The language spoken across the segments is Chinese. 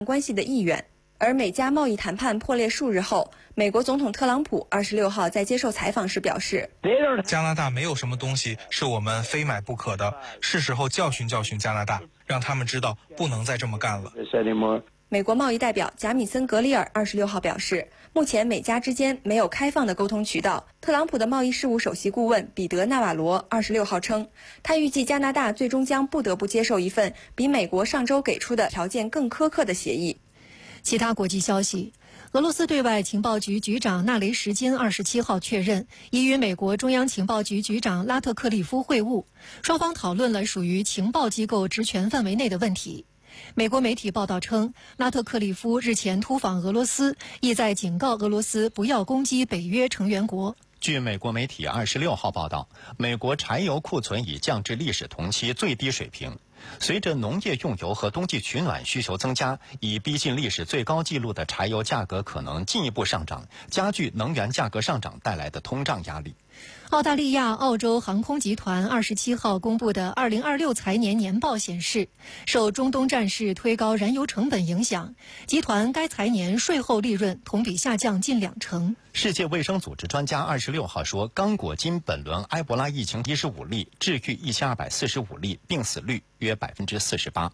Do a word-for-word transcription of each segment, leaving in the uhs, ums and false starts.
关系的意愿。而美加贸易谈判破裂数日后，美国总统特朗普二十六号在接受采访时表示， 加拿大没有什么东西是我们非买不可的，是时候教训教训加拿大，让他们知道不能再这么干了。 美国贸易代表贾米森·格里尔二十六号表示，目前美加之间没有开放的沟通渠道。特朗普的贸易事务首席顾问彼得·纳瓦罗二十六号称，他预计加拿大最终将不得不接受一份比美国上周给出的条件更苛刻的协议。 其他国际消息，俄罗斯对外情报局局长纳雷什金二十七号确认，已与美国中央情报局局长拉特克利夫会晤，双方讨论了属于情报机构职权范围内的问题。美国媒体报道称，拉特克利夫日前突访俄罗斯，意在警告俄罗斯不要攻击北约成员国。 据美国媒体二十六号报道，美国柴油库存已降至历史同期最低水平。随着农业用油和冬季取暖需求增加，已逼近历史最高纪录的柴油价格可能进一步上涨，加剧能源价格上涨带来的通胀压力。 澳大利亚澳洲航空集团二十七号公布的二零二六财年年报显示，受中东战事推高燃油成本影响，集团该财年税后利润同比下降近两成。 世界卫生组织专家二十六号说，刚果金本轮埃博拉疫情一十五例，治愈一千二百四十五例，病死率约百分之四十八。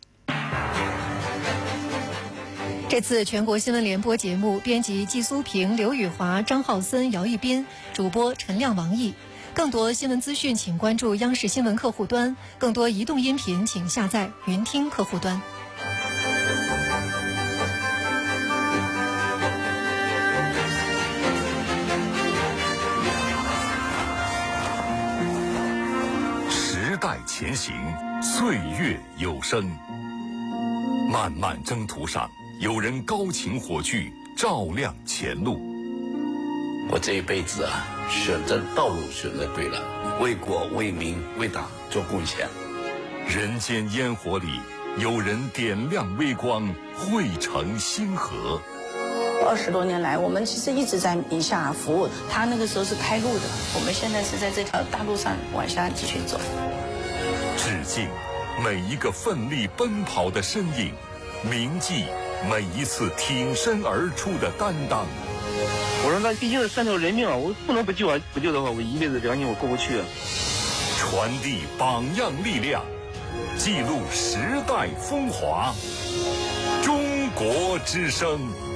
这次全国新闻联播节目，编辑季苏平、刘宇华、张浩森、姚一斌，主播陈亮、王毅。更多新闻资讯，请关注央视新闻客户端；更多移动音频，请下载云听客户端。 时代前行，岁月有声。漫漫征途上，有人高擎火炬，照亮前路。 我这一辈子啊，选择道路选择对了，为国为民为党做贡献。 人间烟火里，有人点亮微光，汇成星河。 二十多年来，我们其实一直在宁夏服务。他那个时候是开路的，我们现在是在这条大路上往下继续走。 致敬每一个奋力奔跑的身影，铭记每一次挺身而出的担当。 我说那毕竟是三条人命啊，我不能不救啊！不救的话，我一辈子良心我过不去啊。 传递榜样力量，记录时代风华。中国之声。